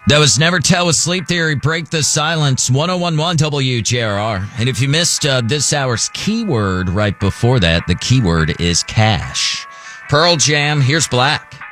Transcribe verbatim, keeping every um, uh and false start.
That was Never Tell with Sleep Theory. Break the Silence, one oh one point one W J R R. And if you missed uh, this hour's keyword right before that, the keyword is cash. Pearl Jam, here's Black.